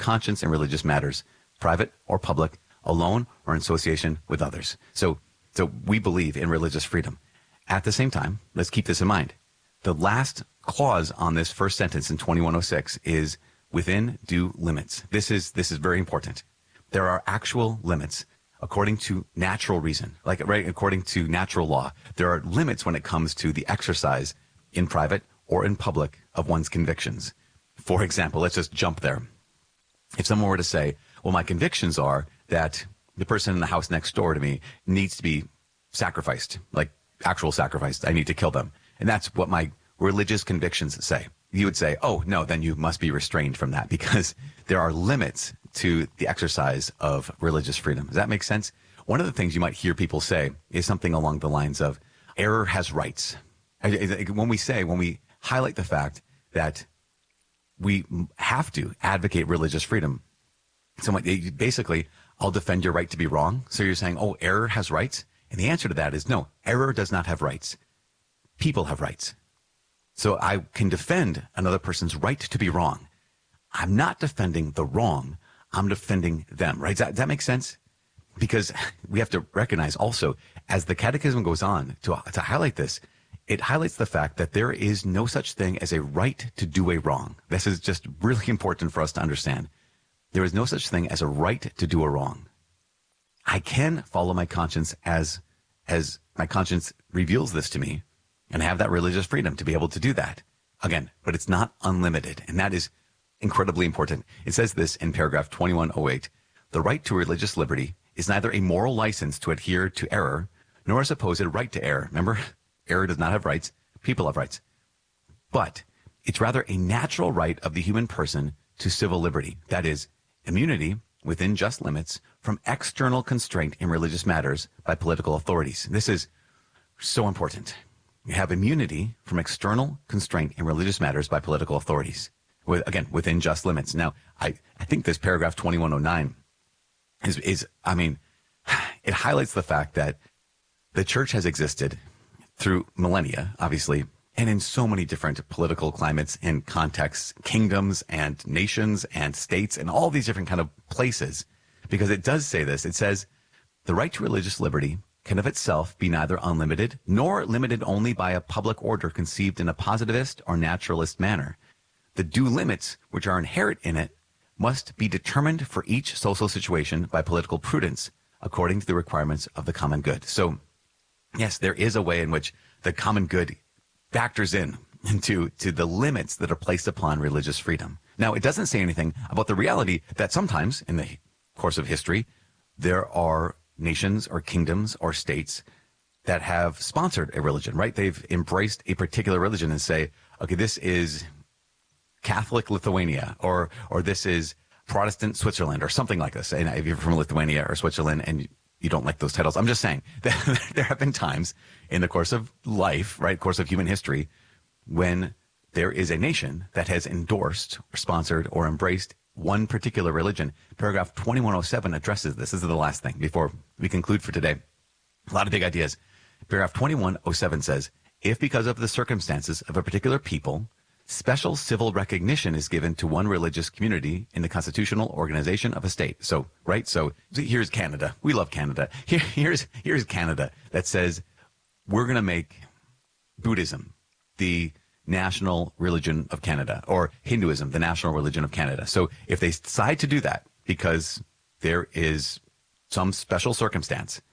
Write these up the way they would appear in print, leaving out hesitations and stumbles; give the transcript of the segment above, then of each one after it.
conscience in religious matters, private or public, alone or in association with others. So we believe in religious freedom. At the same time, let's keep this in mind. The last clause on this first sentence in 2106 is within due limits. This is very important. There are actual limits according to natural reason, according to natural law. There are limits when it comes to the exercise in private or in public of one's convictions. For example, let's just jump there. If someone were to say, well, my convictions are that the person in the house next door to me needs to be sacrificed, like actual sacrifice. I need to kill them. And that's what my religious convictions say. You would say, oh, no, then you must be restrained from that because there are limits to the exercise of religious freedom. Does that make sense? One of the things you might hear people say is something along the lines of error has rights. When we highlight the fact that we have to advocate religious freedom, so basically, I'll defend your right to be wrong. So you're saying, oh, error has rights? And the answer to that is no, error does not have rights. People have rights. So I can defend another person's right to be wrong. I'm not defending the wrong. I'm defending them, right? Does that make sense? Because we have to recognize also, as the Catechism goes on to highlight this, it highlights the fact that there is no such thing as a right to do a wrong. This is just really important for us to understand. There is no such thing as a right to do a wrong. I can follow my conscience as my conscience reveals this to me and have that religious freedom to be able to do that. Again, but it's not unlimited, and that is incredibly important. It says this in paragraph 2108, the right to religious liberty is neither a moral license to adhere to error, nor a supposed right to error. Remember, error does not have rights. People have rights. But it's rather a natural right of the human person to civil liberty. That is, immunity within just limits from external constraint in religious matters by political authorities. This is so important. You have immunity from external constraint in religious matters by political authorities. Again, within just limits. Now, I think this paragraph 2109 it highlights the fact that the church has existed through millennia, obviously, and in so many different political climates and contexts, kingdoms and nations and states and all these different kind of places. Because it does say this. It says, the right to religious liberty can of itself be neither unlimited nor limited only by a public order conceived in a positivist or naturalist manner. The due limits which are inherent in it must be determined for each social situation by political prudence, according to the requirements of the common good. So, yes, there is a way in which the common good factors into the limits that are placed upon religious freedom. Now, it doesn't say anything about the reality that sometimes in the course of history, there are nations or kingdoms or states that have sponsored a religion, right? They've embraced a particular religion and say, okay, this is Catholic Lithuania, or this is Protestant Switzerland, or something like this. And if you're from Lithuania or Switzerland and you don't like those titles, I'm just saying that there have been times in the course of life, right, course of human history, when there is a nation that has endorsed or sponsored or embraced one particular religion. Paragraph 2107 addresses this. This is the last thing before we conclude for today. A lot of big ideas. Paragraph 2107 says, if because of the circumstances of a particular people, special civil recognition is given to one religious community in the constitutional organization of a state. So, right? So here's Canada. We love Canada. Here's Canada that says we're going to make Buddhism the national religion of Canada, or Hinduism the national religion of Canada. So if they decide to do that because there is some special circumstance,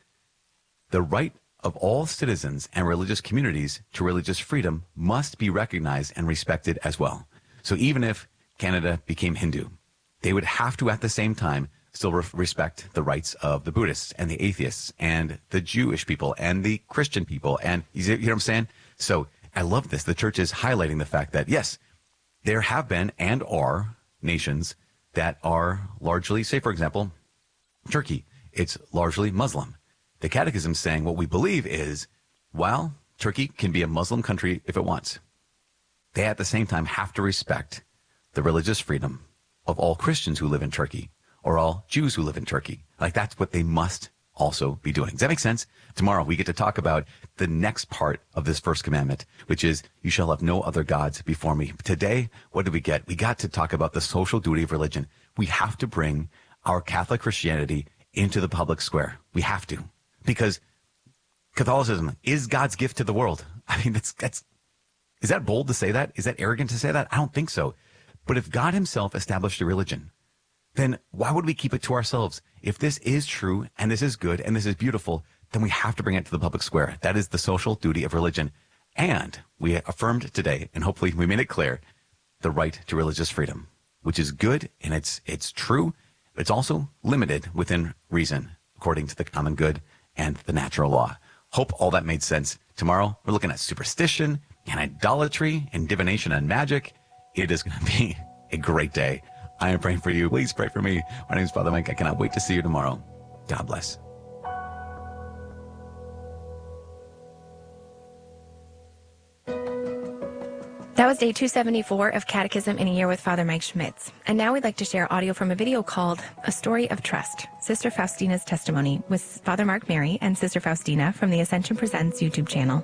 the right of all citizens and religious communities to religious freedom must be recognized and respected as well. So even if Canada became Hindu, they would have to at the same time still respect the rights of the Buddhists and the atheists and the Jewish people and the Christian people. And you know what I'm saying? So I love this. The church is highlighting the fact that, yes, there have been and are nations that are largely, say, for example, Turkey. It's largely Muslim. The Catechism is saying what we believe is, while Turkey can be a Muslim country if it wants, they at the same time have to respect the religious freedom of all Christians who live in Turkey or all Jews who live in Turkey. Like, that's what they must also be doing. Does that make sense? Tomorrow we get to talk about the next part of this first commandment, which is, you shall have no other gods before me. Today, what did we get? We got to talk about the social duty of religion. we have to bring our Catholic Christianity into the public square. We have to, because Catholicism is God's gift to the world. I mean, is that bold to say that? Is that arrogant to say that? I don't think so. But if God himself established a religion, then why would we keep it to ourselves? If this is true and this is good and this is beautiful, then we have to bring it to the public square. That is the social duty of religion. And we affirmed today, and hopefully we made it clear, the right to religious freedom, which is good and it's true. It's also limited within reason, according to the common good and the natural law. Hope all that made sense. Tomorrow, we're looking at superstition and idolatry and divination and magic. It is going to be a great day. I am praying for you. Please pray for me. My name is Father Mike. I cannot wait to see you tomorrow. God bless. That was day 274 of Catechism in a Year with Father Mike Schmitz. And now we'd like to share audio from a video called A Story of Trust, Sister Faustina's Testimony, with Father Mark Mary and Sister Faustina from the Ascension Presents YouTube channel.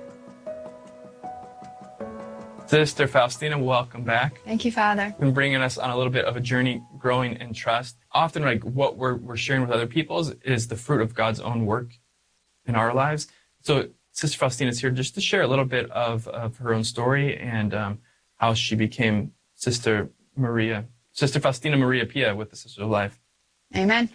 Sister Faustina, welcome back. Thank you, Father. Been bringing us on a little bit of a journey growing in trust. Often, like what we're sharing with other people is the fruit of God's own work in our lives. So Sister Faustina is here just to share a little bit of her own story and how she became Sister Faustina Maria Pia with the Sisters of Life. Amen.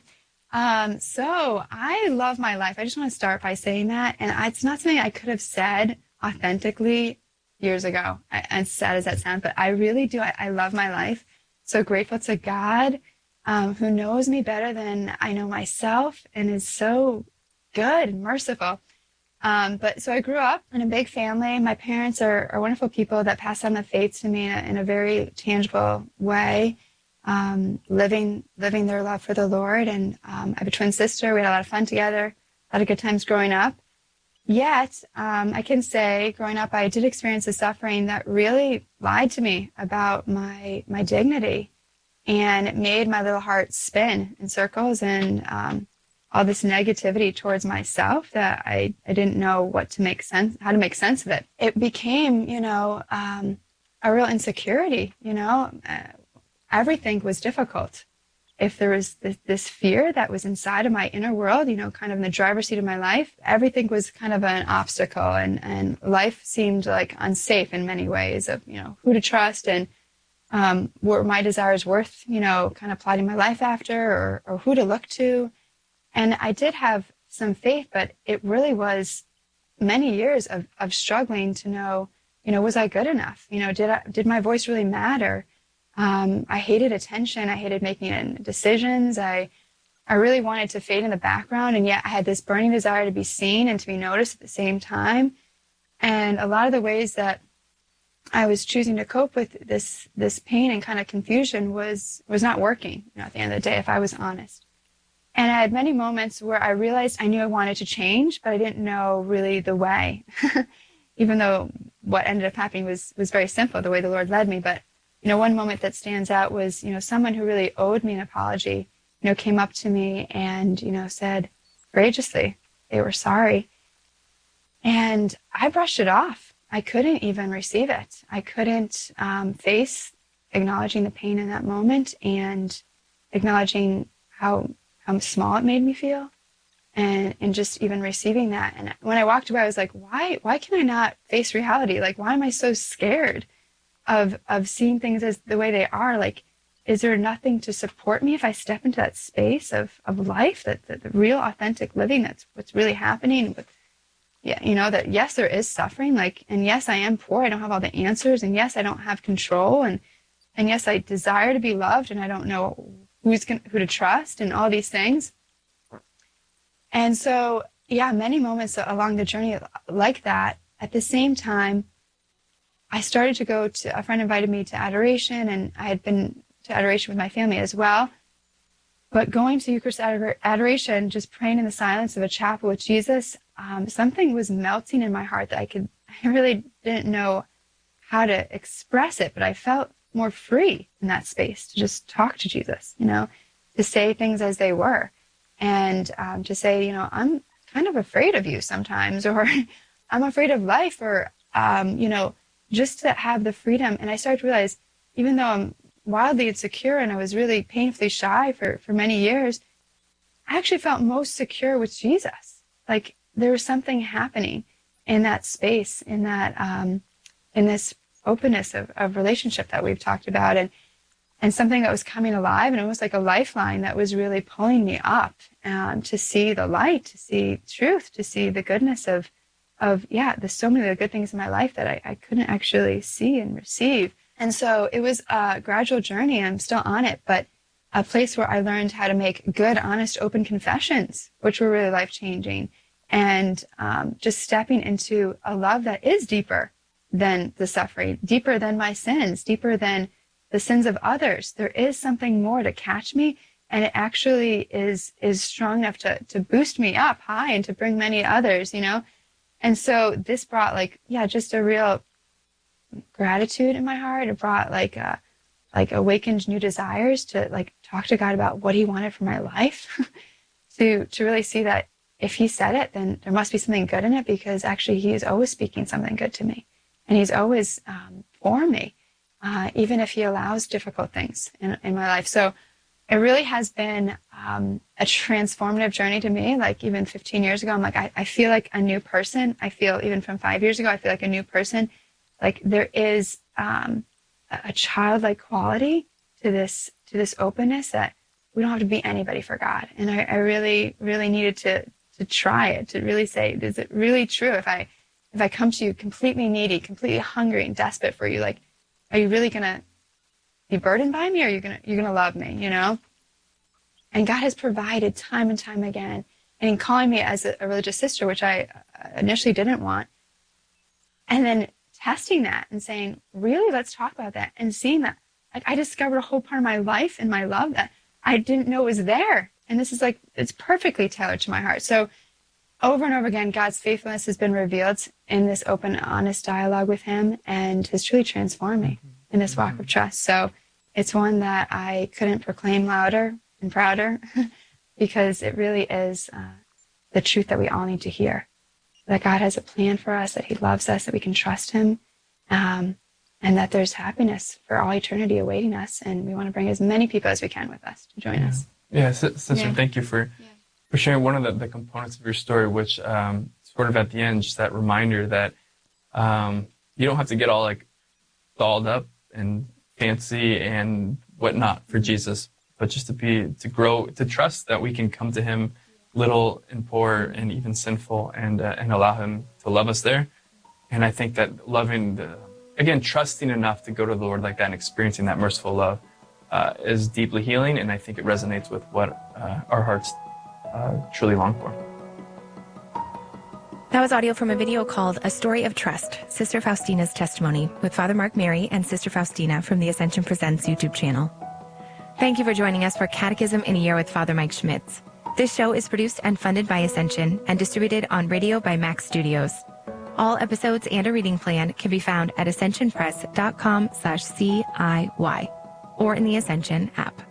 So I love my life. I just want to start by saying that. And it's not something I could have said authentically years ago, as sad as that sounds, but I really do. I love my life. So grateful to God, who knows me better than I know myself and is so good and merciful. But so I grew up in a big family. My parents are wonderful people that pass on the faith to me in a very tangible way, living their love for the Lord. And I have a twin sister. We had a lot of fun together, a lot of good times growing up. Yet, I can say, growing up, I did experience a suffering that really lied to me about my dignity, and it made my little heart spin in circles, and all this negativity towards myself that I didn't know how to make sense of it. It became, a real insecurity. Everything was difficult. If there was this fear that was inside of my inner world, kind of in the driver's seat of my life, everything was kind of an obstacle, and life seemed like unsafe in many ways of, who to trust and were my desires worth, kind of plotting my life after, or who to look to. And I did have some faith, but it really was many years of struggling to know, was I good enough? Did my voice really matter? I hated attention. I hated making decisions. I really wanted to fade in the background, and yet I had this burning desire to be seen and to be noticed at the same time. And a lot of the ways that I was choosing to cope with this pain and kind of confusion was not working, at the end of the day, if I was honest. And I had many moments where I realized I knew I wanted to change, but I didn't know really the way, even though what ended up happening was very simple, the way the Lord led me. But, one moment that stands out was, someone who really owed me an apology, came up to me and, said courageously they were sorry. And I brushed it off. I couldn't even receive it. I couldn't face acknowledging the pain in that moment and acknowledging how small it made me feel, and just even receiving that. And when I walked away, I was like, why can I not face reality? Like, why am I so scared of seeing things as the way they are? Like, is there nothing to support me if I step into that space of life, that the real authentic living, that's what's really happening with, that yes, there is suffering, and yes, I am poor, I don't have all the answers, and yes, I don't have control, and yes, I desire to be loved, and I don't know who to trust, and all these things. And so, many moments along the journey like that. At the same time, I started to go to, a friend invited me to adoration, and I had been to adoration with my family as well. But going to Eucharist adoration, just praying in the silence of a chapel with Jesus, something was melting in my heart that I really didn't know how to express it, but I felt more free in that space to just talk to Jesus, to say things as they were, and to say, I'm kind of afraid of you sometimes, or I'm afraid of life, or, just to have the freedom. And I started to realize, even though I'm wildly insecure and I was really painfully shy for many years, I actually felt most secure with Jesus. Like there was something happening in that space, in that, in this openness of relationship that we've talked about, and something that was coming alive, and almost like a lifeline that was really pulling me up to see the light, to see truth, to see the goodness of there's so many of the good things in my life that I couldn't actually see and receive. And so it was a gradual journey. I'm still on it, but a place where I learned how to make good, honest, open confessions, which were really life-changing. And just stepping into a love that is deeper than the suffering, deeper than my sins, deeper than the sins of others. There is something more to catch me, and it actually is strong enough to boost me up high and to bring many others, you know? And so this brought just a real gratitude in my heart. It brought awakened new desires to talk to God about what he wanted for my life, to really see that if he said it, then there must be something good in it, because actually he is always speaking something good to me, and he's always for me, even if he allows difficult things in my life. So it really has been a transformative journey to me. Like even 15 years ago, I'm like, I feel like a new person. I feel even from 5 years ago, I feel like a new person. Like there is a childlike quality to this openness that we don't have to be anybody for God. And I really, really needed to try it, to really say, is it really true? If I come to you completely needy, completely hungry and desperate for you, like, are you really gonna be burdened by me, or you're gonna love me, you know? And God has provided time and time again, and in calling me as a religious sister, which I initially didn't want, and then testing that and saying, really, let's talk about that, and seeing that, like, I discovered a whole part of my life and my love that I didn't know was there. And this is it's perfectly tailored to my heart. So over and over again, God's faithfulness has been revealed in this open, honest dialogue with him, and has truly transformed me in this walk of trust. So it's one that I couldn't proclaim louder and prouder, because it really is the truth that we all need to hear, that God has a plan for us, that he loves us, that we can trust him, and that there's happiness for all eternity awaiting us. And we want to bring as many people as we can with us to join us. Yeah, Sister, thank you for sharing one of the components of your story, which sort of at the end, just that reminder that you don't have to get all dolled up and fancy and whatnot for Jesus, but just to grow, to trust that we can come to him little and poor and even sinful, and allow him to love us there. And I think that trusting enough to go to the Lord like that and experiencing that merciful love is deeply healing, and I think it resonates with what our hearts truly long for. That was audio from a video called A Story of Trust, Sister Faustina's Testimony, with Father Mark Mary and Sister Faustina from the Ascension Presents YouTube channel. Thank you for joining us for Catechism in a Year with Father Mike Schmitz. This show is produced and funded by Ascension and distributed on radio by Max Studios. All episodes and a reading plan can be found at ascensionpress.com/CIY or in the Ascension app.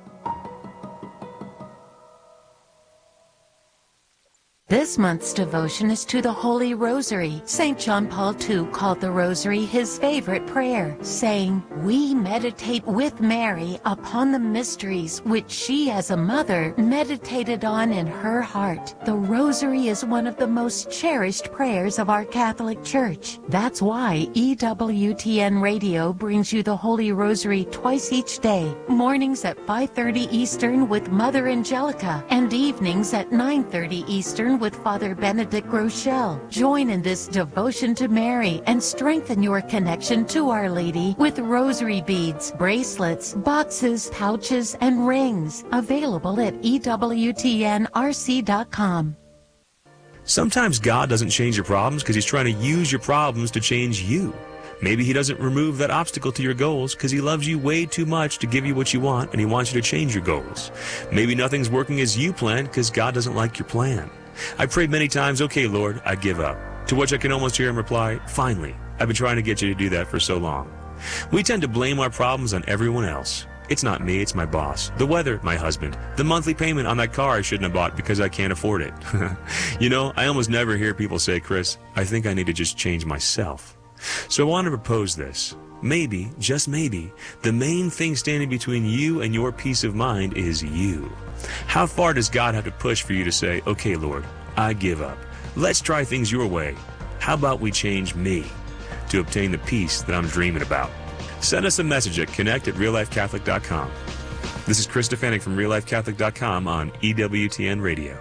This month's devotion is to the Holy Rosary. St. John Paul II called the Rosary his favorite prayer, saying, "We meditate with Mary upon the mysteries which she as a mother meditated on in her heart." The Rosary is one of the most cherished prayers of our Catholic Church. That's why EWTN Radio brings you the Holy Rosary twice each day, mornings at 5:30 Eastern with Mother Angelica, and evenings at 9:30 Eastern with Father Benedict Rochelle. Join in this devotion to Mary and strengthen your connection to Our Lady with rosary beads, bracelets, boxes, pouches, and rings. Available at EWTNRC.com. Sometimes God doesn't change your problems because he's trying to use your problems to change you. Maybe he doesn't remove that obstacle to your goals because he loves you way too much to give you what you want, and he wants you to change your goals. Maybe nothing's working as you planned because God doesn't like your plan. I prayed many times, "Okay, Lord, I give up." To which I can almost hear him reply, "Finally, I've been trying to get you to do that for so long." We tend to blame our problems on everyone else. It's not me, it's my boss, the weather, my husband, the monthly payment on that car I shouldn't have bought because I can't afford it. You know, I almost never hear people say, "Chris, I think I need to just change myself." So I want to propose this. maybe, just maybe, the main thing standing between you and your peace of mind is you. How far does God have to push for you to say, okay, Lord, I give up. Let's try things your way. How about we change me to obtain the peace that I'm dreaming about? Send us a message at connect@reallifecatholic.com. This is Chris Stefanik from reallifecatholic.com on EWTN Radio.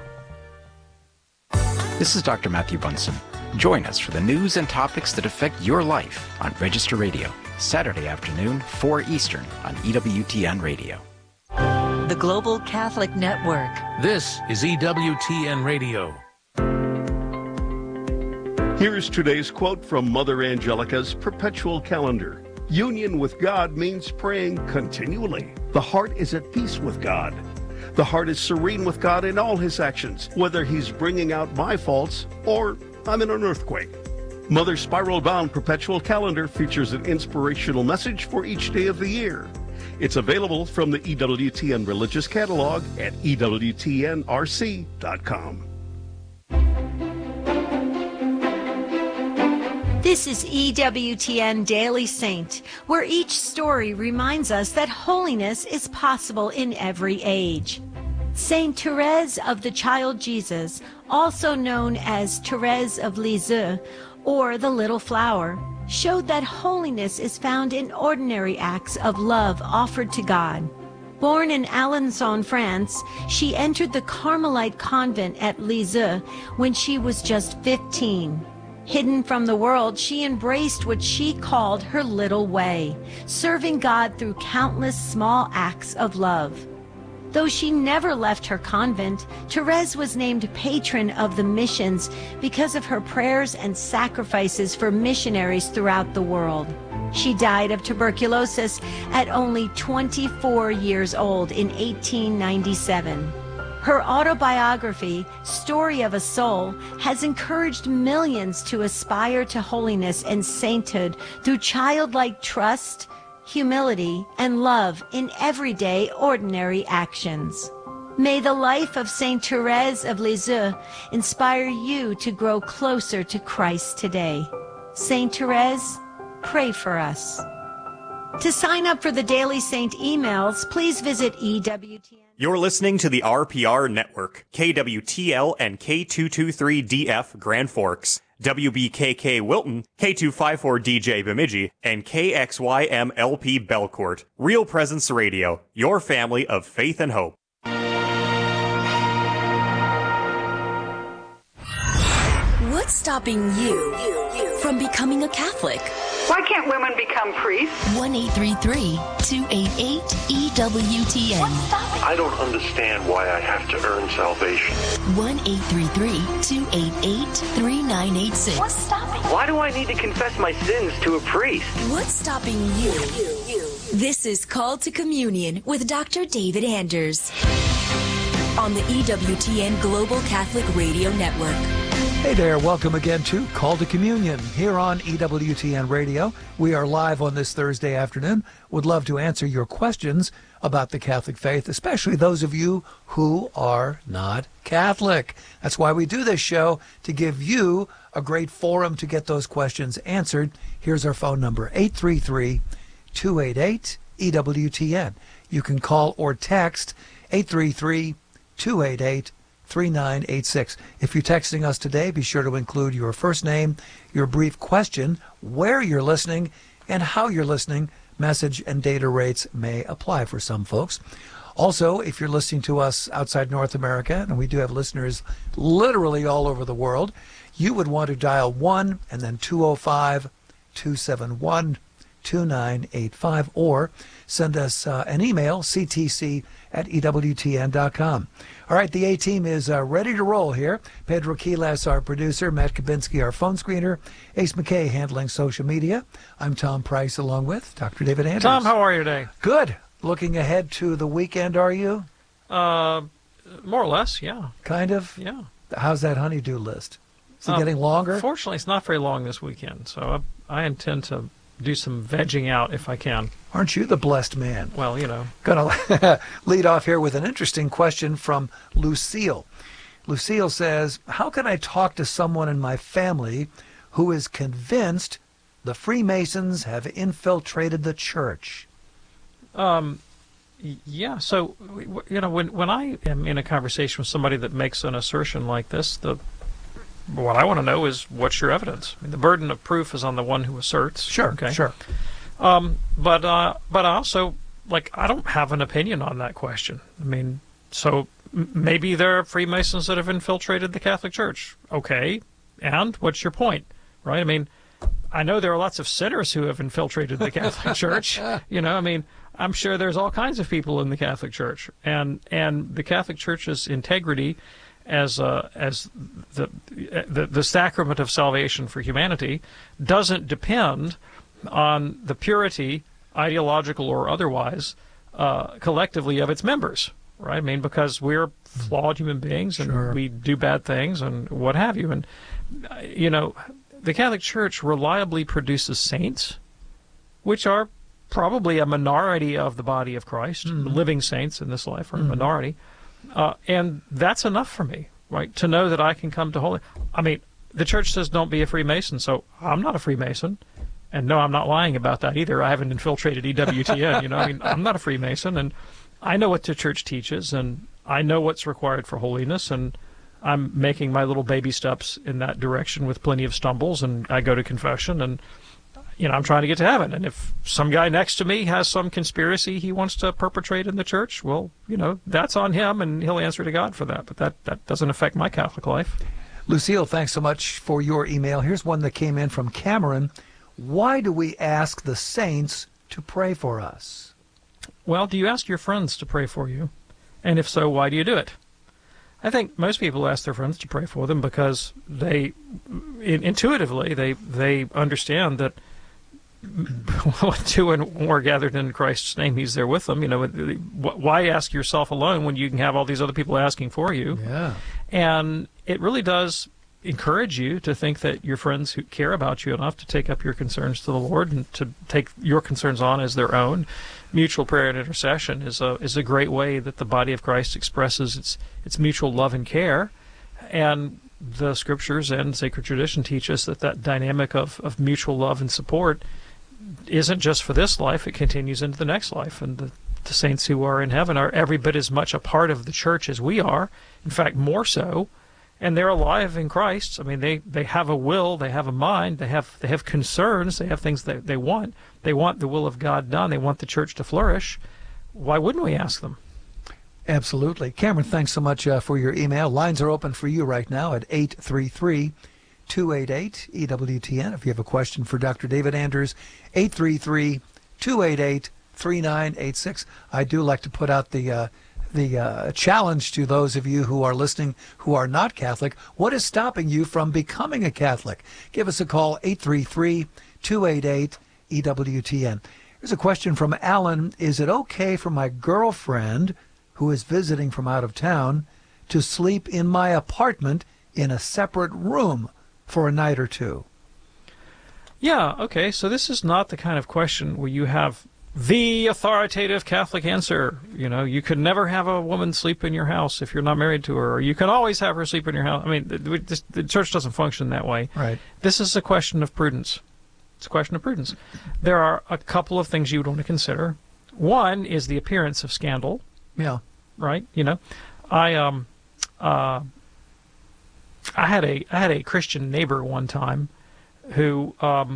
This is Dr. Matthew Bunson. Join us for the news and topics that affect your life on Register Radio, Saturday afternoon, 4 Eastern on EWTN Radio. The Global Catholic Network. This is EWTN Radio. Here's today's quote from Mother Angelica's Perpetual Calendar. Union with God means praying continually. The heart is at peace with God. The heart is serene with God in all his actions, whether he's bringing out my faults or I'm in an earthquake. Mother's spiral-bound Perpetual Calendar features an inspirational message for each day of the year. It's available from the EWTN Religious Catalog at EWTNRC.com. This is EWTN Daily Saint, where each story reminds us that holiness is possible in every age. Saint Therese of the Child Jesus, also known as Therese of Lisieux or the Little Flower, showed that holiness is found in ordinary acts of love offered to God. Born in Alençon, France, she entered the Carmelite convent at Lisieux when she was just 15. Hidden from the world, she embraced what she called her little way, serving God through countless small acts of love. Though she never left her convent, Therese was named patron of the missions because of her prayers and sacrifices for missionaries throughout the world. She died of tuberculosis at only 24 years old in 1897. Her autobiography, Story of a Soul, has encouraged millions to aspire to holiness and sainthood through childlike trust, humility, and love in everyday, ordinary actions. May the life of Saint Therese of Lisieux inspire you to grow closer to Christ today. Saint Therese, pray for us. To sign up for the Daily Saint emails, please visit EWTN. You're listening to the RPR Network, KWTL and K223DF Grand Forks, WBKK Wilton, K254DJ Bemidji, and KXYMLP Belcourt. Real Presence Radio, your family of faith and hope. What's stopping you from becoming a Catholic? Why can't women become priests? 1-833-288-EWTN. I don't understand why I have to earn salvation. 1-833-288-3986. What's stopping? Why do I need to confess my sins to a priest? What's stopping you? This is Called to Communion with Dr. David Anders on the EWTN Global Catholic Radio Network. Hey there, welcome again to Call to Communion here on EWTN Radio. We are live on this Thursday afternoon. Would love to answer your questions about the Catholic faith, especially those of you who are not Catholic. That's why we do this show, to give you a great forum to get those questions answered. Here's our phone number, 833-288-EWTN. You can call or text 833-288-3986. If you're texting us today, be sure to include your first name, your brief question, where you're listening, and how you're listening. Message and data rates may apply for some folks. Also, if you're listening to us outside North America, and we do have listeners literally all over the world, you would want to dial 1 and then 205-271-2985, or send us an email, ctc@ewtn.com. All right, the A-team is ready to roll here. Pedro Quiles, our producer, Matt Kabinski, our phone screener, Ace McKay handling social media. I'm Tom Price, along with Dr. David Anders. Tom, how are you today? Good. Looking ahead to the weekend, are you? More or less, yeah. Kind of? Yeah. How's that honey-do list? Is it getting longer? Fortunately, it's not very long this weekend, so I intend to do some vegging out if I can. Aren't you the blessed man? Well, you know. Going to lead off here with an interesting question from Lucille. Lucille says, how can I talk to someone in my family who is convinced the Freemasons have infiltrated the church. Yeah, so, when I am in a conversation with somebody that makes an assertion like this, what I want to know is, what's your evidence? I mean, the burden of proof is on the one who asserts. Sure, okay? sure. But I also, I don't have an opinion on that question. I mean, so maybe there are Freemasons that have infiltrated the Catholic Church. Okay, and what's your point, right? I mean, I know there are lots of sinners who have infiltrated the Catholic Church. I'm sure there's all kinds of people in the Catholic Church, and the Catholic Church's integrity as the sacrament of salvation for humanity doesn't depend on the purity, ideological or otherwise, collectively of its members, right? I mean, because we're flawed human beings and we do bad things and what have you, and the Catholic Church reliably produces saints, which are probably a minority of the body of Christ. Living saints in this life are a minority. And that's enough for me, right, to know that I can come to holy. I mean, the church says don't be a Freemason, so I'm not a Freemason. And no, I'm not lying about that either. I haven't infiltrated EWTN, I'm not a Freemason, and I know what the church teaches, and I know what's required for holiness, and I'm making my little baby steps in that direction with plenty of stumbles, and I go to confession, and I'm trying to get to heaven. And if some guy next to me has some conspiracy he wants to perpetrate in the church, well, that's on him, and he'll answer to God for that. But that doesn't affect my Catholic life. Lucille, thanks so much for your email. Here's one that came in from Cameron. Why do we ask the saints to pray for us? Well, do you ask your friends to pray for you? And if so, why do you do it? I think most people ask their friends to pray for them because they, intuitively, they understand that when two and more gathered in Christ's name, He's there with them. Why ask yourself alone when you can have all these other people asking for you? Yeah. And it really does encourage you to think that your friends who care about you enough to take up your concerns to the Lord and to take your concerns on as their own. Mutual prayer and intercession is a great way that the body of Christ expresses its mutual love and care. And the Scriptures and sacred tradition teach us that dynamic of mutual love and support isn't just for this life, it continues into the next life. And the saints who are in heaven are every bit as much a part of the church as we are, in fact, more so. And they're alive in Christ. I mean, they have a will, they have a mind, they have concerns, they have things that they want. They want the will of God done. They want the church to flourish. Why wouldn't we ask them? Absolutely. Cameron, thanks so much for your email. Lines are open for you right now at 833-288-EWTN. If you have a question for Dr. David Anders, 833-288-3986. I do like to put out the challenge to those of you who are listening who are not Catholic. What is stopping you from becoming a Catholic? Give us a call, 833-288-EWTN. Here's a question from Alan. Is it okay for my girlfriend who is visiting from out of town to sleep in my apartment in a separate room for a night or two? Yeah, okay. So this is not the kind of question where you have the authoritative Catholic answer. You could never have a woman sleep in your house if you're not married to her, or you can always have her sleep in your house. I mean, the church doesn't function that way. Right. This is a question of prudence. It's a question of prudence. There are a couple of things you would want to consider. One is the appearance of scandal. Yeah. Right. I had a Christian neighbor one time who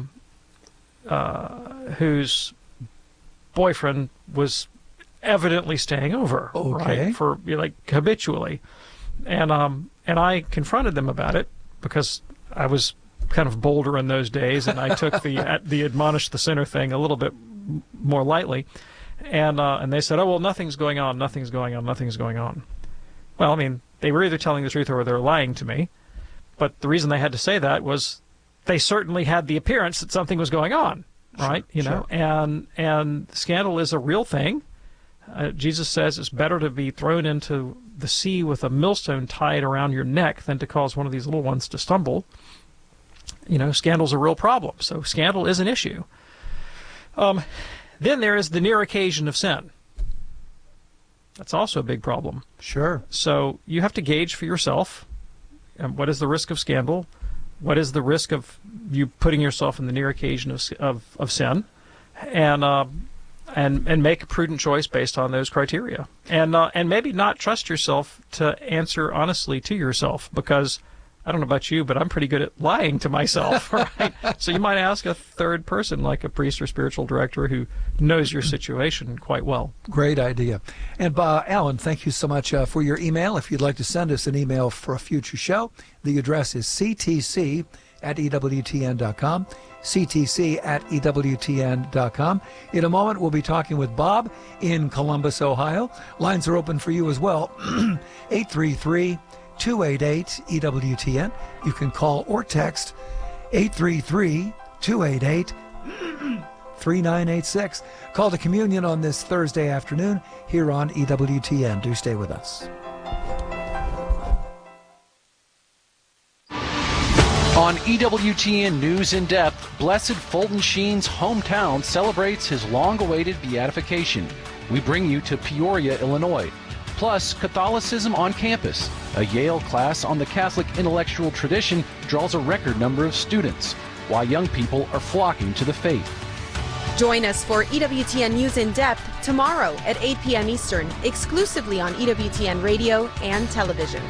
whose boyfriend was evidently staying over, okay, right, for habitually, and I confronted them about it because I was kind of bolder in those days, and I took the admonish the sinner thing a little bit more lightly, and they said, oh well, nothing's going on. Well, I mean, they were either telling the truth or they were lying to me, but the reason they had to say that was they certainly had the appearance that something was going on. Right, Sure. and scandal is a real thing. Jesus says it's better to be thrown into the sea with a millstone tied around your neck than to cause one of these little ones to stumble. Scandal's a real problem. So scandal is an issue. Then there is the near occasion of sin. That's also a big problem. Sure. So you have to gauge for yourself what is the risk of scandal. what is the risk of you putting yourself in the near occasion of sin, and make a prudent choice based on those criteria, and maybe not trust yourself to answer honestly to yourself, because I don't know about you, but I'm pretty good at lying to myself, right? So you might ask a third person, like a priest or spiritual director, who knows your situation quite well. Great idea. And Alan, thank you so much for your email. If you'd like to send us an email for a future show, the address is ctc@ewtn.com, ctc@ewtn.com. In a moment, we'll be talking with Bob in Columbus, Ohio. Lines are open for you as well, 833-288-EWTN. You can call or text 833-288-3986. Call to communion on this Thursday afternoon here on EWTN. Do stay with us. On EWTN News in Depth, Blessed Fulton Sheen's hometown celebrates his long-awaited beatification. We bring you to Peoria, Illinois. Plus, Catholicism on campus. A Yale class on the Catholic intellectual tradition draws a record number of students. Why young people are flocking to the faith. Join us for EWTN News in Depth tomorrow at 8 p.m. Eastern, exclusively on EWTN Radio and television.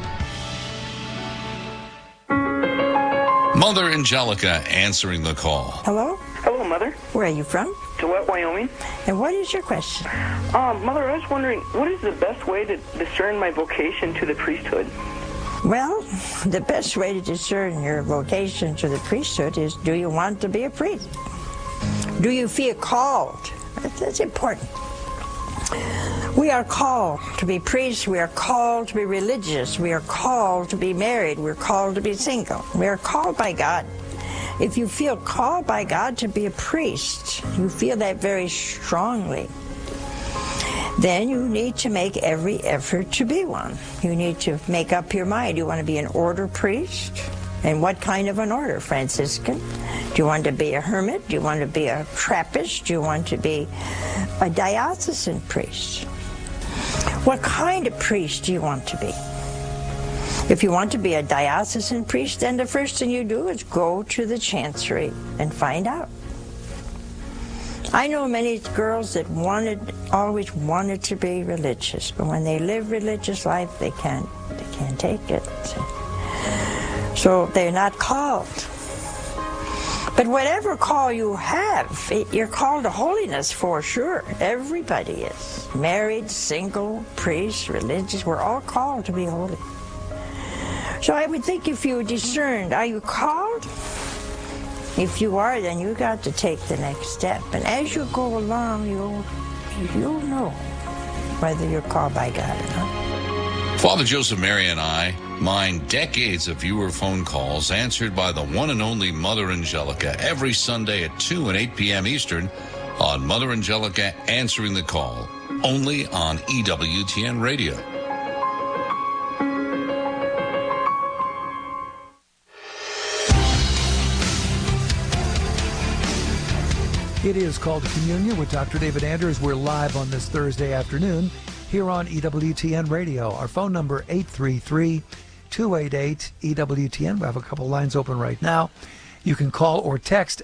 Mother Angelica answering the call. Hello? Hello, Mother. Where are you from? Gillette, Wyoming. And what is your question? Mother, I was wondering, what is the best way to discern my vocation to the priesthood? Well, the best way to discern your vocation to the priesthood is, do you want to be a priest? Do you feel called? That's important. We are called to be priests. We are called to be religious. We are called to be married. We're called to be single. We are called by God. If you feel called by God to be a priest, you feel that very strongly, then you need to make every effort to be one. You need to make up your mind. You want to be an order priest? And what kind of an order? Franciscan? Do you want to be a hermit? Do you want to be a Trappist? Do you want to be a diocesan priest? What kind of priest do you want to be? If you want to be a diocesan priest, then the first thing you do is go to the chancery and find out. I know many girls that always wanted to be religious, but when they live religious life, they can't take it. So they're not called. But whatever call you have, you're called to holiness for sure. Everybody is. Married, single, priest, religious, we're all called to be holy. So I would think if you discerned, are you called? If you are, then you got to take the next step. And as you go along, you'll know whether you're called by God or not. Father Joseph Mary and I mine decades of viewer phone calls answered by the one and only Mother Angelica every Sunday at 2 and 8 p.m. Eastern on Mother Angelica Answering the Call, only on EWTN Radio. It is called Communion with Dr. David Anders. We're live on this Thursday afternoon here on EWTN Radio. Our phone number, 833-288-EWTN. We have a couple lines open right now. You can call or text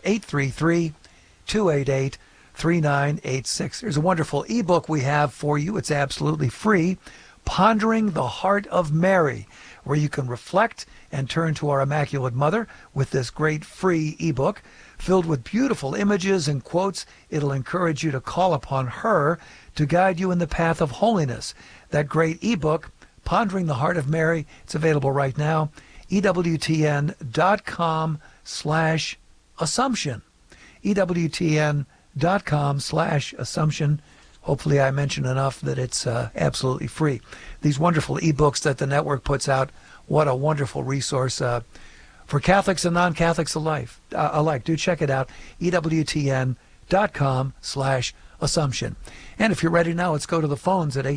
833-288-3986. There's a wonderful ebook we have for you. It's absolutely free, Pondering the Heart of Mary, where you can reflect and turn to our Immaculate Mother with this great free ebook filled with beautiful images and quotes. It'll encourage you to call upon her to guide you in the path of holiness. That great ebook, Pondering the Heart of Mary, it's available right now, EWTN.com/Assumption. EWTN.com/Assumption. Hopefully I mentioned enough that it's absolutely free. These wonderful ebooks that the network puts out, what a wonderful resource for Catholics and non-Catholics alike. Do check it out, EWTN.com/Assumption. And if you're ready now, let's go to the phones at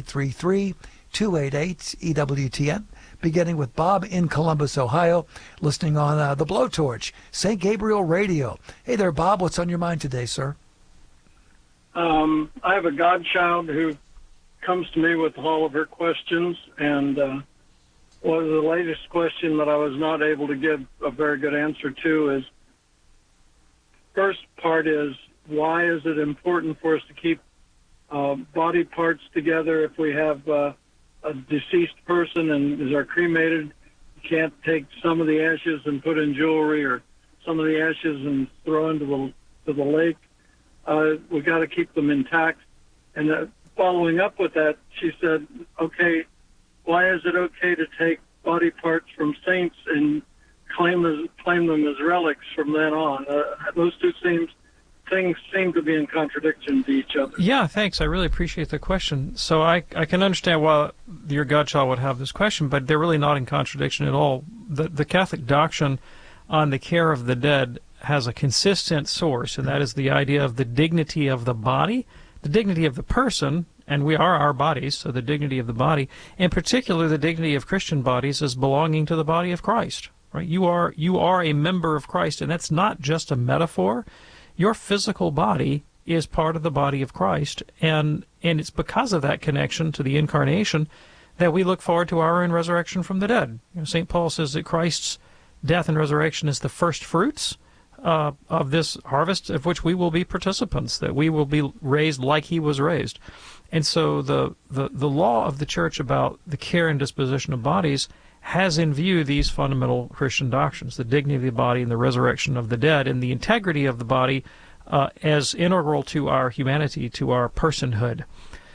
833-288-EWTN, beginning with Bob in Columbus, Ohio, listening on the Blowtorch, St. Gabriel Radio. Hey there, Bob. What's on your mind today, sir? I have a godchild who comes to me with all of her questions, and Well, the latest question that I was not able to give a very good answer to is, first part is, why is it important for us to keep body parts together if we have a deceased person and are cremated? You can't take some of the ashes and put in jewelry, or some of the ashes and throw into the lake. We got to keep them intact. And following up with that, she said, okay, why is it okay to take body parts from saints and claim them as relics from then on? Those two things seem to be in contradiction to each other. Yeah, thanks. I really appreciate the question. So I can understand why your godchild would have this question, but they're really not in contradiction at all. The Catholic doctrine on the care of the dead has a consistent source, and that is the idea of the dignity of the body, the dignity of the person, and we are our bodies, so the dignity of the body, in particular the dignity of Christian bodies as belonging to the body of Christ. Right? You are a member of Christ, and that's not just a metaphor. Your physical body is part of the body of Christ, and it's because of that connection to the incarnation that we look forward to our own resurrection from the dead. St. Paul says that Christ's death and resurrection is the first fruits of this harvest of which we will be participants, that we will be raised like he was raised. And so the law of the Church about the care and disposition of bodies has in view these fundamental Christian doctrines, the dignity of the body and the resurrection of the dead, and the integrity of the body as integral to our humanity, to our personhood.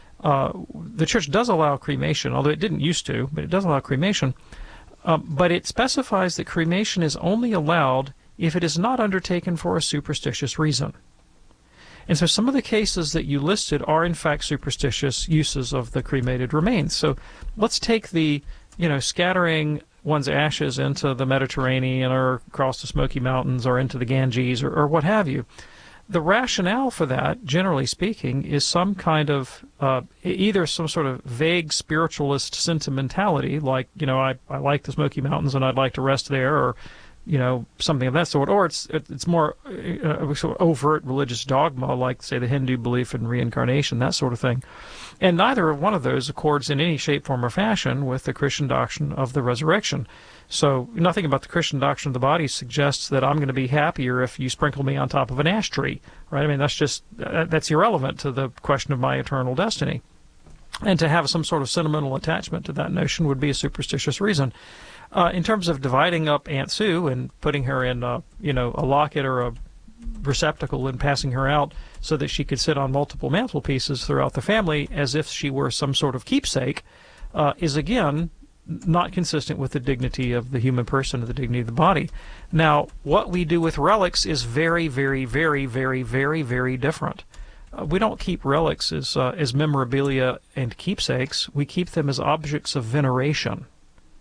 The Church does allow cremation, although it didn't used to, but it does allow cremation. But it specifies that cremation is only allowed if it is not undertaken for a superstitious reason. And so some of the cases that you listed are in fact superstitious uses of the cremated remains. So let's take the, scattering one's ashes into the Mediterranean or across the Smoky Mountains or into the Ganges or what have you. The rationale for that, generally speaking, is some kind of either some sort of vague spiritualist sentimentality, like, I like the Smoky Mountains and I'd like to rest there, or something of that sort, or it's more sort of overt religious dogma, like, say, the Hindu belief in reincarnation, that sort of thing. And neither one of those accords in any shape, form, or fashion with the Christian doctrine of the resurrection. So nothing about the Christian doctrine of the body suggests that I'm going to be happier if you sprinkle me on top of an ash tree, right? I mean, that's irrelevant to the question of my eternal destiny. And to have some sort of sentimental attachment to that notion would be a superstitious reason. In terms of dividing up Aunt Sue and putting her in, a locket or a receptacle and passing her out so that she could sit on multiple mantelpieces throughout the family as if she were some sort of keepsake, is again not consistent with the dignity of the human person or the dignity of the body. Now, what we do with relics is very, very, very, very, very, very different. We don't keep relics as memorabilia and keepsakes. We keep them as objects of veneration.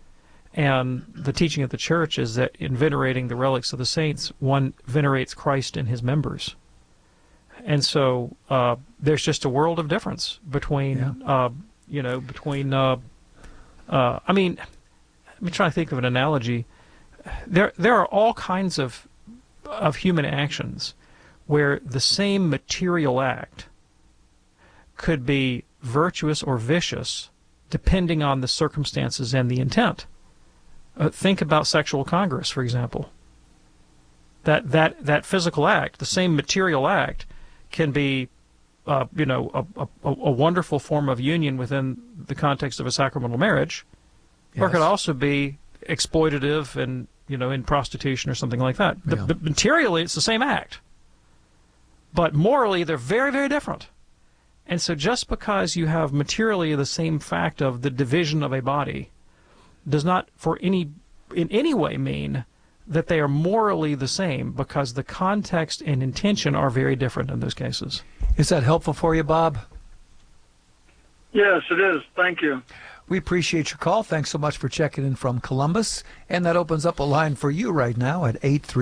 And the teaching of the Church is that in venerating the relics of the saints, one venerates Christ and his members. And so there's just a world of difference between, I mean, let me try to think of an analogy. There are all kinds of human actions where the same material act could be virtuous or vicious depending on the circumstances and the intent. Think about sexual congress, for example. That physical act, the same material act, can be, a wonderful form of union within the context of a sacramental marriage, yes. Or it could also be exploitative and in prostitution or something like that. But materially, it's the same act, but morally, they're very, very different. And so, just because you have materially the same fact of the division of a body, does not in any way mean that they are morally the same, because the context and intention are very different in those cases. Is that helpful for you, Bob? Yes, it is. Thank you. We appreciate your call. Thanks so much for checking in from Columbus. And that opens up a line for you right now at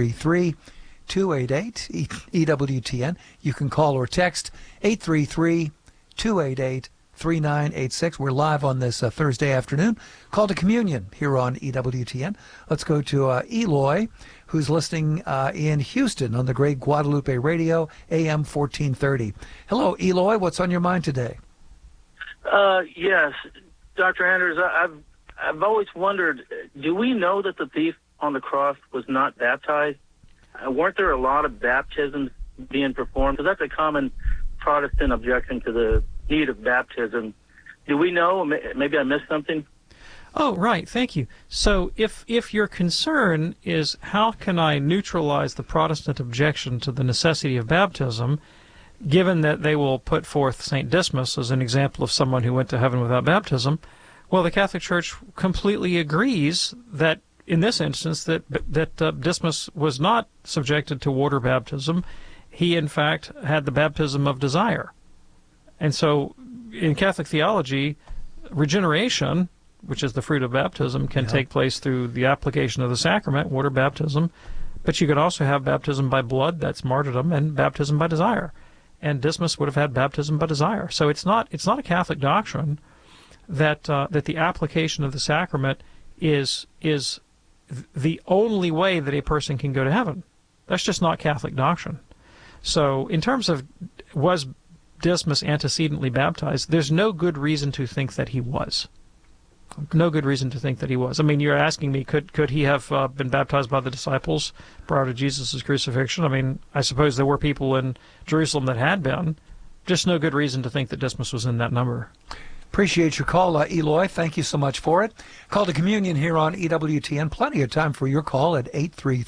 833-288-EWTN. You can call or text 833-288-3986. We're live on this Thursday afternoon. Call to Communion here on EWTN. Let's go to Eloy, who's listening in Houston on the great Guadalupe Radio, AM 1430. Hello, Eloy. What's on your mind today? Yes, Dr. Anders, I've always wondered, do we know that the thief on the cross was not baptized? Weren't there a lot of baptisms being performed? Because that's a common Protestant objection to the need of baptism. Do we know? Maybe I missed something. Oh, right. Thank you. So if your concern is how can I neutralize the Protestant objection to the necessity of baptism, given that they will put forth St. Dismas as an example of someone who went to heaven without baptism, well, the Catholic Church completely agrees that in this instance that Dismas was not subjected to water baptism. He, in fact, had the baptism of desire. And so in Catholic theology, regeneration, which is the fruit of baptism, can take place through the application of the sacrament, water baptism, but you could also have baptism by blood, that's martyrdom, and baptism by desire. And Dismas would have had baptism by desire. So it's not a Catholic doctrine that the application of the sacrament is the only way that a person can go to heaven. That's just not Catholic doctrine. So in terms of was Dismas antecedently baptized, there's no good reason to think that he was. No good reason to think that he was. I mean, you're asking me, could he have been baptized by the disciples prior to Jesus' crucifixion? I mean, I suppose there were people in Jerusalem that had been. Just no good reason to think that Dismas was in that number. Appreciate your call, Eloy. Thank you so much for it. Call to communion here on EWTN. Plenty of time for your call at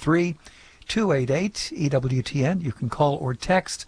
833-288-EWTN. You can call or text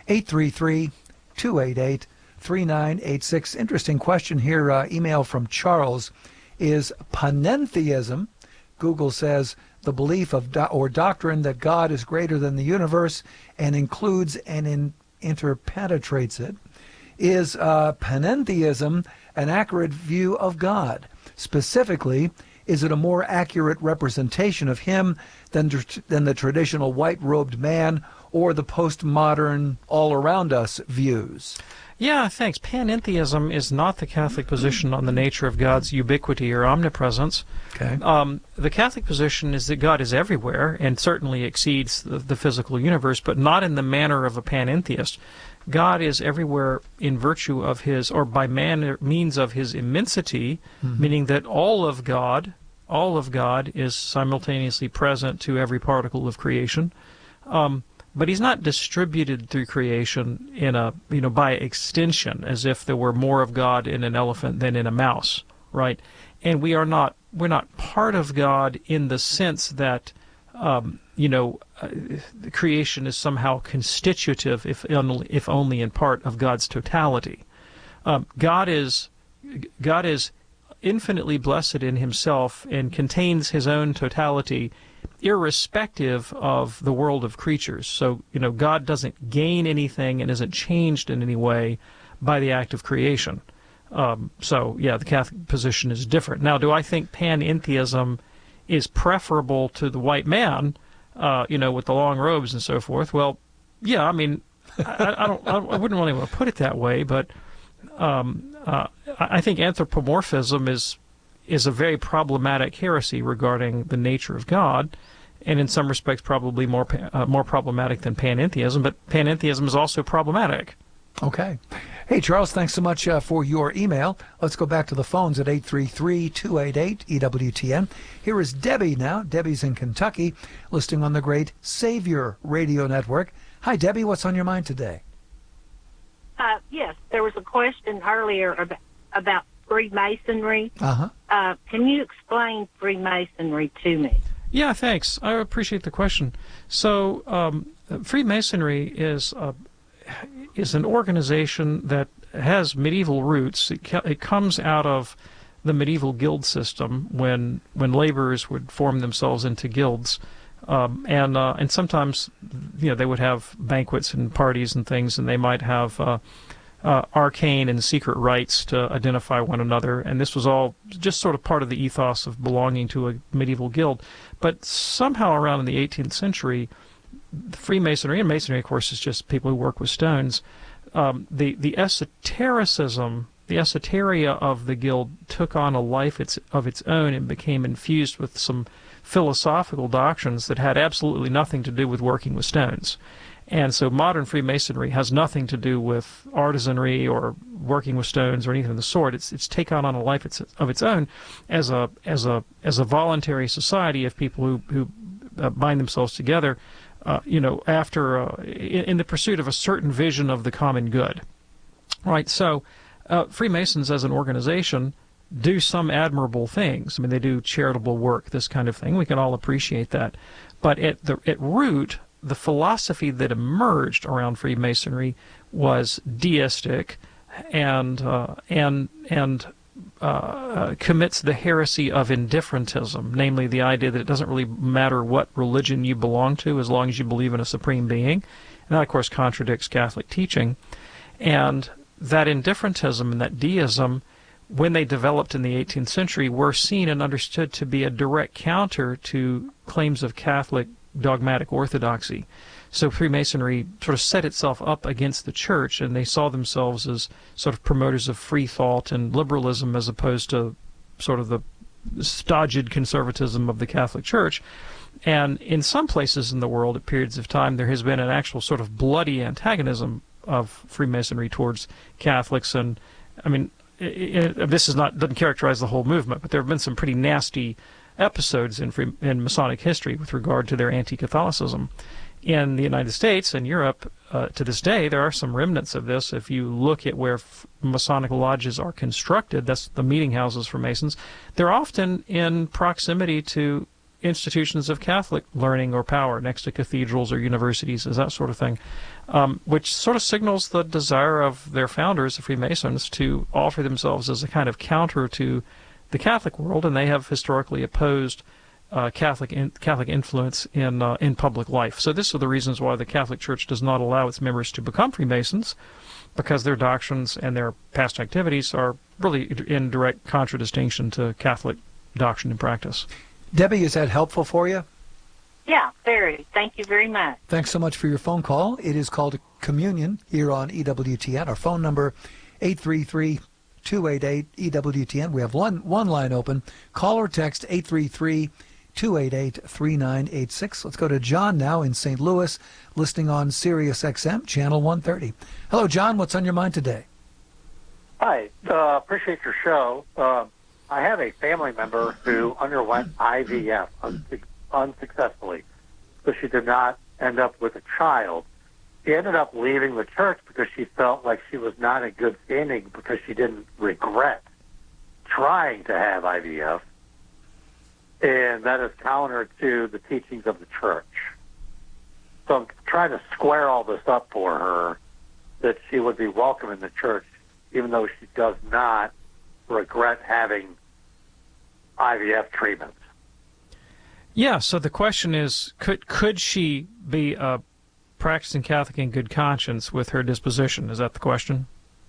833-288-3986. Interesting question here. Email from Charles. Is panentheism, Google says, the belief of or doctrine that God is greater than the universe and includes and interpenetrates it? Is panentheism an accurate view of God? Specifically, is it a more accurate representation of him than the traditional white-robed man or the postmodern all-around-us views? Yeah, thanks. Panentheism is not the Catholic position on the nature of God's ubiquity or omnipresence. Okay. The Catholic position is that God is everywhere and certainly exceeds the physical universe, but not in the manner of a panentheist. God is everywhere in virtue of his, or by means of his immensity, meaning that all of God is simultaneously present to every particle of creation. But he's not distributed through creation in by extension, as if there were more of God in an elephant than in a mouse, right? And we're not part of God in the sense that the creation is somehow constitutive, if only in part, of God's totality. God is infinitely blessed in himself and contains his own totality, irrespective of the world of creatures. So, God doesn't gain anything and isn't changed in any way by the act of creation. The Catholic position is different. Now, do I think panentheism is preferable to the white man, with the long robes and so forth? Well, yeah, I mean, I wouldn't really want to put it that way, but I think anthropomorphism is a very problematic heresy regarding the nature of God, and in some respects probably more problematic than panentheism, but panentheism is also problematic. Okay. Hey, Charles, thanks so much for your email. Let's go back to the phones at 833-288-EWTN. Here is Debbie now. Debbie's in Kentucky, listening on the great Savior Radio Network. Hi, Debbie. What's on your mind today? Yes, there was a question earlier about Freemasonry. Uh-huh. Can you explain Freemasonry to me? Yeah, thanks. I appreciate the question. So, Freemasonry is an organization that has medieval roots. It comes out of the medieval guild system when laborers would form themselves into guilds, and sometimes they would have banquets and parties and things, and they might have arcane and secret rites to identify one another, and this was all just sort of part of the ethos of belonging to a medieval guild. But somehow around in the 18th century, Freemasonry, and Masonry, of course, is just people who work with stones, the esotericism, the esoteria of the guild took on a life of its own and became infused with some philosophical doctrines that had absolutely nothing to do with working with stones. And so modern Freemasonry has nothing to do with artisanry or working with stones or anything of the sort. It's taken on a life of its own as a voluntary society of people who bind themselves together, after in the pursuit of a certain vision of the common good. Right. So Freemasons as an organization do some admirable things. I mean, they do charitable work, this kind of thing. We can all appreciate that. But at root, the philosophy that emerged around Freemasonry was deistic and commits the heresy of indifferentism, namely the idea that it doesn't really matter what religion you belong to as long as you believe in a supreme being. And that, of course, contradicts Catholic teaching. And that indifferentism and that deism, when they developed in the 18th century, were seen and understood to be a direct counter to claims of Catholic dogmatic orthodoxy. So Freemasonry sort of set itself up against the church, and they saw themselves as sort of promoters of free thought and liberalism as opposed to sort of the stodged conservatism of the Catholic Church. And in some places in the world, at periods of time, there has been an actual sort of bloody antagonism of Freemasonry towards Catholics. And I mean, this doesn't characterize the whole movement, but there have been some pretty nasty episodes in Masonic history with regard to their anti-Catholicism. In the United States and Europe, to this day, there are some remnants of this. If you look at where Masonic lodges are constructed, that's the meeting houses for Masons, they're often in proximity to institutions of Catholic learning or power, next to cathedrals or universities, that sort of thing, which sort of signals the desire of their founders, the Freemasons, to offer themselves as a kind of counter to the Catholic world, and they have historically opposed Catholic influence in public life. So this are the reasons why the Catholic Church does not allow its members to become Freemasons, because their doctrines and their past activities are really in direct contradistinction to Catholic doctrine and practice. Debbie, is that helpful for you? Yeah, very. Thank you very much. Thanks so much for your phone call. It is called Communion here on EWTN. Our phone number, 833-288-EWTN. We have one line open. Call or text 833-288-3986. Let's go to John now in St. Louis, listening on Sirius XM, Channel 130. Hello, John. What's on your mind today? Hi. Appreciate your show. I have a family member who underwent IVF unsuccessfully, so she did not end up with a child. She ended up leaving the church because she felt like she was not in good standing because she didn't regret trying to have IVF, and that is counter to the teachings of the church. So I'm trying to square all this up for her, that she would be welcome in the church, even though she does not regret having IVF treatments. Yeah, so the question is, could she be a practicing Catholic in good conscience with her disposition? Is that the question?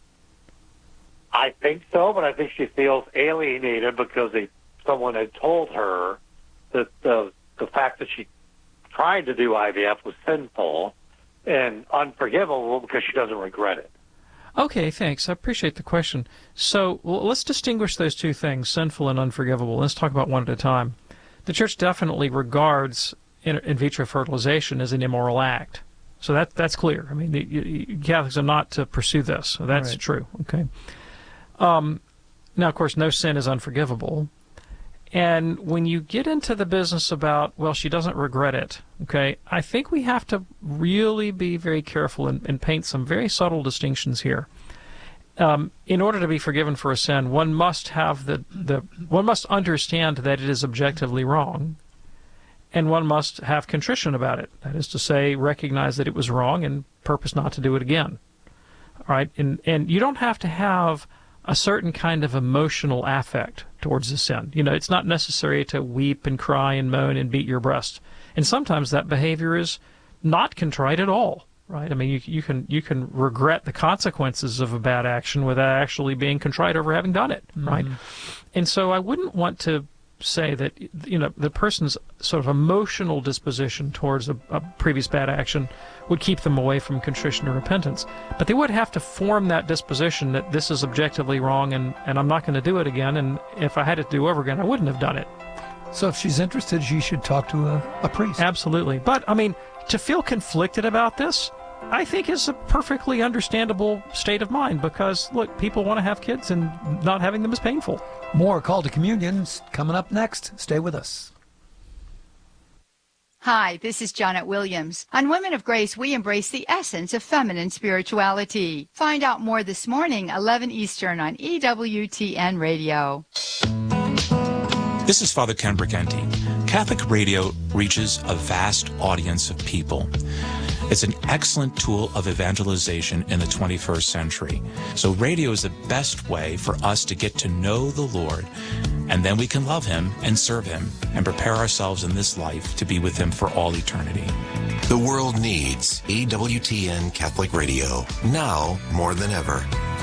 I think so, but I think she feels alienated because someone had told her that the fact that she tried to do IVF was sinful and unforgivable because she doesn't regret it. Okay, thanks. I appreciate the question. So let's distinguish those two things, sinful and unforgivable. Let's talk about one at a time. The Church definitely regards in vitro fertilization as an immoral act. So that's clear. I mean, Catholics are not to pursue this. So that's right. True. Okay. Now, of course, no sin is unforgivable. And when you get into the business about, well, she doesn't regret it, okay, I think we have to really be very careful and paint some very subtle distinctions here. In order to be forgiven for a sin, one must have one must understand that it is objectively wrong, and one must have contrition about it. That is to say, recognize that it was wrong and purpose not to do it again. All right, and you don't have to have a certain kind of emotional affect towards the sin. You know, it's not necessary to weep and cry and moan and beat your breast. And sometimes that behavior is not contrite at all, right? I mean, you can regret the consequences of a bad action without actually being contrite over having done it, right? And so I wouldn't want to say that, you know, the person's sort of emotional disposition towards a previous bad action would keep them away from contrition or repentance. But they would have to form that disposition that this is objectively wrong and I'm not going to do it again, and if I had to do over again, I wouldn't have done it. So if she's interested, she should talk to a priest. Absolutely. But, I mean, to feel conflicted about this, I think, is a perfectly understandable state of mind because, look, people want to have kids and not having them is painful. More Call to Communion coming up next. Stay with us. Hi, this is Janet Williams. On Women of Grace, we embrace the essence of feminine spirituality. Find out more this morning, 11 Eastern on EWTN Radio. This is Father Ken Briganti. Catholic radio reaches a vast audience of people. It's an excellent tool of evangelization in the 21st century. So radio is the best way for us to get to know the Lord, and then we can love Him and serve Him and prepare ourselves in this life to be with Him for all eternity. The world needs EWTN Catholic Radio, now more than ever.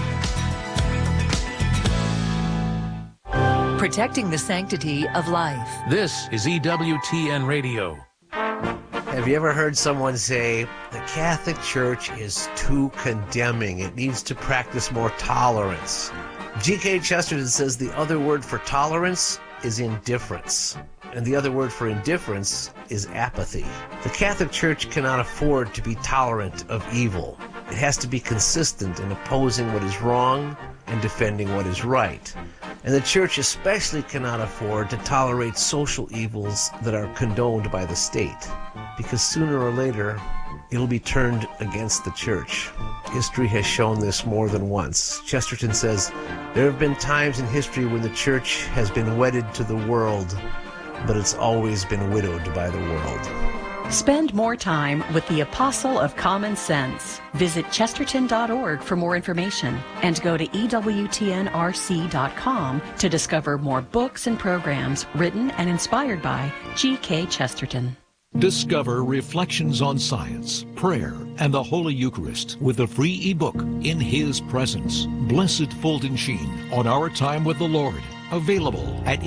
Protecting the sanctity of life. This is EWTN Radio. Have you ever heard someone say, the Catholic Church is too condemning, it needs to practice more tolerance? G.K. Chesterton says the other word for tolerance is indifference, and the other word for indifference is apathy. The Catholic Church cannot afford to be tolerant of evil. It has to be consistent in opposing what is wrong and defending what is right. And the Church especially cannot afford to tolerate social evils that are condoned by the state, because sooner or later, it'll be turned against the Church. History has shown this more than once. Chesterton says, there have been times in history when the Church has been wedded to the world, but it's always been widowed by the world. Spend more time with the Apostle of Common Sense. Visit chesterton.org for more information and go to EWTNRC.com to discover more books and programs written and inspired by G.K. Chesterton. Discover Reflections on Science, Prayer, and the Holy Eucharist with a free ebook, In His Presence. Blessed Fulton Sheen on Our Time with the Lord. Available at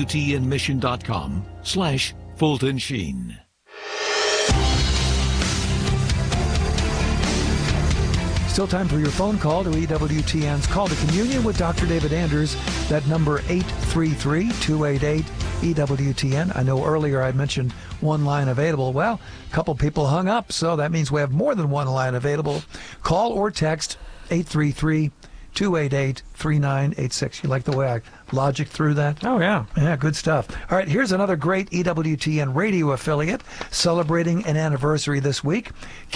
EWTNmission.com/Fulton Sheen. Still time for your phone call to EWTN's Call to Communion with Dr. David Anders. That number 833-288-EWTN. I know earlier I mentioned one line available. Well, a couple people hung up, so that means we have more than one line available. Call or text 833-288-3986. You like the way I logic through that? Oh, yeah. Yeah, good stuff. All right, here's another great EWTN radio affiliate celebrating an anniversary this week.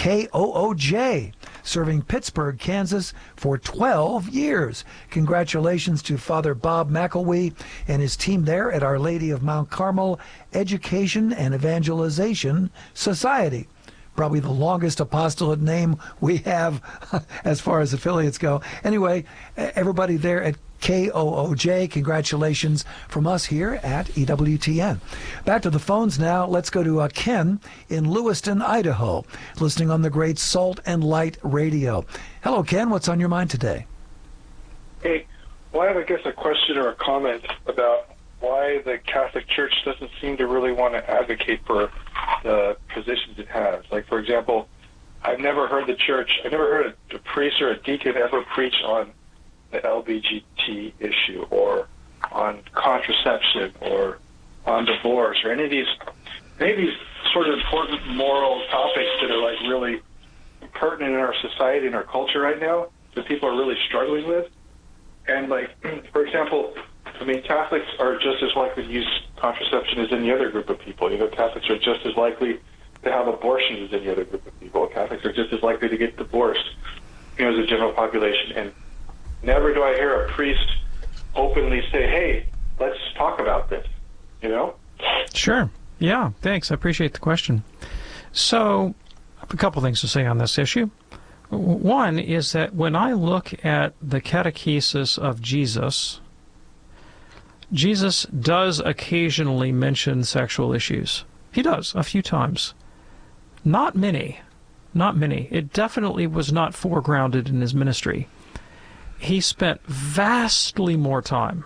KOOJ, serving Pittsburgh, Kansas for 12 years. Congratulations to Father Bob McElwee and his team there at Our Lady of Mount Carmel Education and Evangelization Society. Probably the longest apostolate name we have as far as affiliates go. Anyway, everybody there at KOOJ, congratulations from us here at EWTN. Back to the phones now. Let's go to Ken in Lewiston, Idaho, listening on the great Salt and Light Radio. Hello, Ken. What's on your mind today? Hey, well, I have, I guess, a question or a comment about why the Catholic Church doesn't seem to really want to advocate for the positions it has. Like, for example, I've never heard a priest or a deacon ever preach on the LBGT issue or on contraception or on divorce or any of these sort of important moral topics that are like really pertinent in our society and our culture right now that people are really struggling with. And like, for example, I mean, Catholics are just as likely to use contraception as any other group of people. You know, Catholics are just as likely to have abortions as any other group of people. Catholics are just as likely to get divorced, you know, as a general population. And never do I hear a priest openly say, hey, let's talk about this, you know? Sure. Yeah, thanks. I appreciate the question. So, a couple things to say on this issue. One is that when I look at the catechesis of Jesus, Jesus does occasionally mention sexual issues. He does, a few times. Not many. Not many. It definitely was not foregrounded in his ministry. He spent vastly more time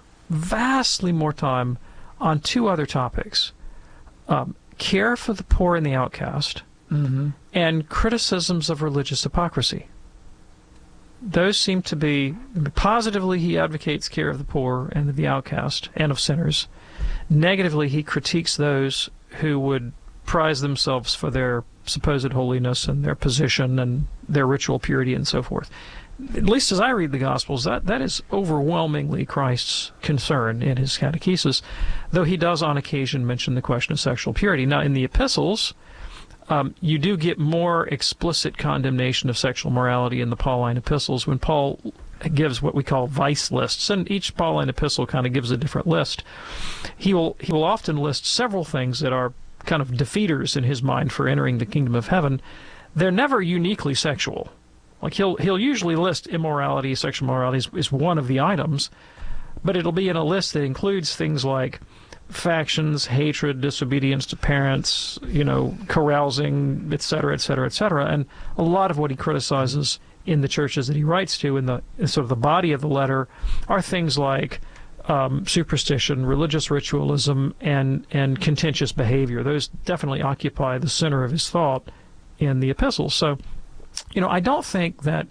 on two other topics. Care for the poor and the outcast, and criticisms of religious hypocrisy. Those seem to be, positively he advocates care of the poor and of the outcast and of sinners. Negatively, he critiques those who would prize themselves for their supposed holiness and their position and their ritual purity and so forth. At least as I read the Gospels, that is overwhelmingly Christ's concern in his catechesis, though he does on occasion mention the question of sexual purity. Now, in the epistles, you do get more explicit condemnation of sexual morality in the Pauline epistles when Paul gives what we call vice lists, and each Pauline epistle kind of gives a different list. He will often list several things that are kind of defeaters in his mind for entering the kingdom of heaven. They're never uniquely sexual. Like he'll usually list immorality, sexual morality is one of the items, but it'll be in a list that includes things like factions, hatred, disobedience to parents, carousing, etc., etc., etc. And a lot of what he criticizes in the churches that he writes to, in sort of the body of the letter, are things like superstition, religious ritualism, and contentious behavior. Those definitely occupy the center of his thought in the epistles. So, I don't think that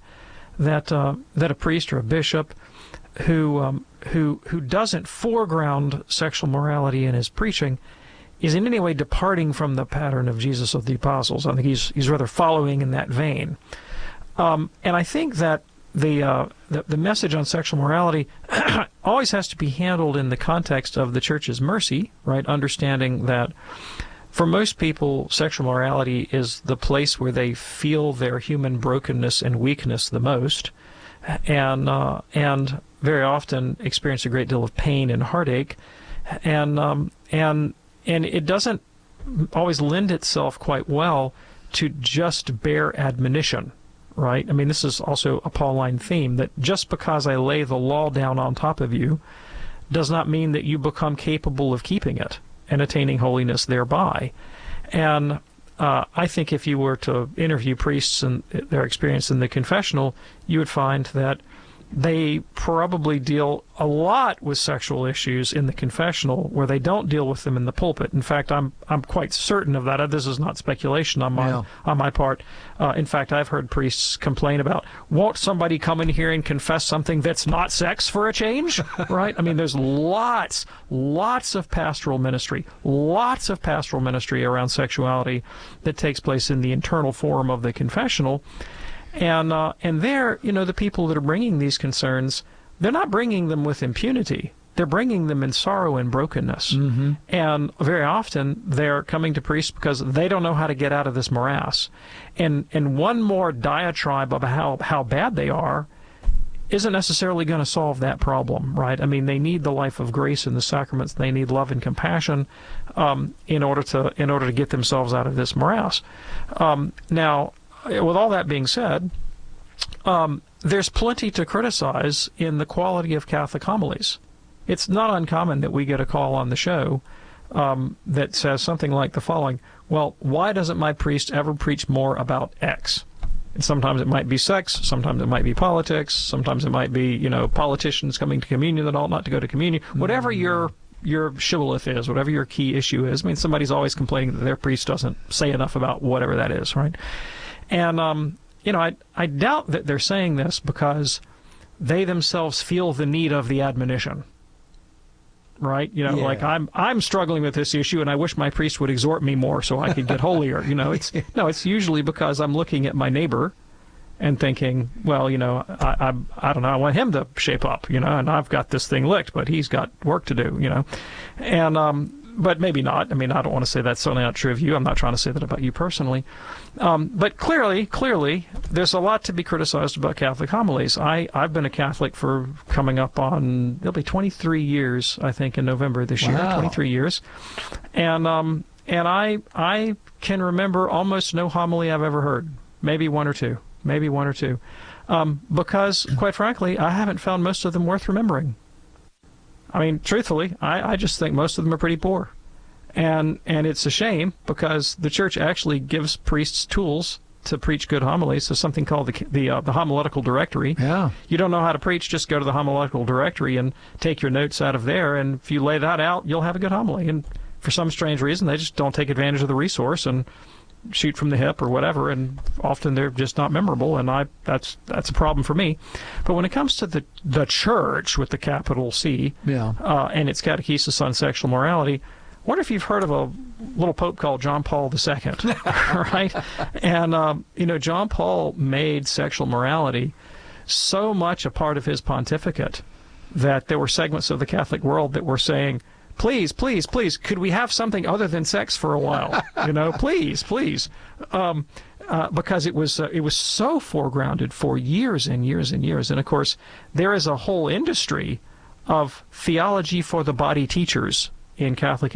a priest or a bishop who doesn't foreground sexual morality in his preaching is in any way departing from the pattern of Jesus of the apostles. I think he's rather following in that vein. And I think that the message on sexual morality always has to be handled in the context of the church's mercy, right? Understanding that for most people, sexual morality is the place where they feel their human brokenness and weakness the most, and very often experience a great deal of pain and heartache, and it doesn't always lend itself quite well to just bare admonition, right? I mean, this is also a Pauline theme, that just because I lay the law down on top of you does not mean that you become capable of keeping it and attaining holiness thereby. And I think if you were to interview priests and their experience in the confessional, you would find that they probably deal a lot with sexual issues in the confessional where they don't deal with them in the pulpit. In fact, I'm quite certain of that. This is not speculation on my part. In fact, I've heard priests complain about, won't somebody come in here and confess something that's not sex for a change? Right? I mean, there's lots of pastoral ministry around sexuality that takes place in the internal forum of the confessional. And there, the people that are bringing these concerns, they're not bringing them with impunity. They're bringing them in sorrow and brokenness. Mm-hmm. And very often they're coming to priests because they don't know how to get out of this morass. And one more diatribe of how bad they are isn't necessarily going to solve that problem, right? I mean, they need the life of grace and the sacraments. They need love and compassion in order to get themselves out of this morass. Now, with all that being said, there's plenty to criticize in the quality of Catholic homilies. It's not uncommon that we get a call on the show that says something like the following: well, why doesn't my priest ever preach more about X? And sometimes it might be sex, sometimes it might be politics, sometimes it might be, politicians coming to communion that ought not to go to communion. Whatever your shibboleth is, whatever your key issue is. I mean, somebody's always complaining that their priest doesn't say enough about whatever that is, right? And, I doubt that they're saying this because they themselves feel the need of the admonition, right? Like I'm struggling with this issue and I wish my priest would exhort me more so I could get holier. It's usually because I'm looking at my neighbor and thinking, well, I don't know, I want him to shape up, and I've got this thing licked, but he's got work to do, and, but maybe not. I mean, I don't want to say that's certainly not true of you. I'm not trying to say that about you personally. But clearly, there's a lot to be criticized about Catholic homilies. I've been a Catholic for coming up on, it'll be 23 years, I think, in November this year. 23 years. And I can remember almost no homily I've ever heard. Maybe one or two. Because, quite frankly, I haven't found most of them worth remembering. I mean, truthfully, I just think most of them are pretty poor. And it's a shame because the Church actually gives priests tools to preach good homilies. There's something called the homiletical directory. Yeah. You don't know how to preach, just go to the homiletical directory and take your notes out of there. And if you lay that out, you'll have a good homily. And for some strange reason, they just don't take advantage of the resource and shoot from the hip or whatever, and often they're just not memorable, and that's a problem for me. But when it comes to the Church with the capital C, and its catechesis on sexual morality, wonder if you've heard of a little pope called John Paul II, right? And, John Paul made sexual morality so much a part of his pontificate that there were segments of the Catholic world that were saying, please, please, please, could we have something other than sex for a while? Please, please. Because it was so foregrounded for years and years and years. And, of course, there is a whole industry of theology for the body teachers in Catholic